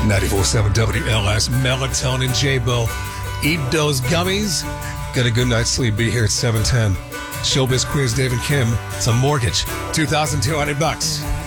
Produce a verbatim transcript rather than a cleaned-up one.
ninety-four point seven W L S, Melatonin J-Bo. Eat those gummies. Get a good night's sleep. Be here at seven ten. Showbiz Queens, Dave and Kim. It's a mortgage. two thousand two hundred bucks.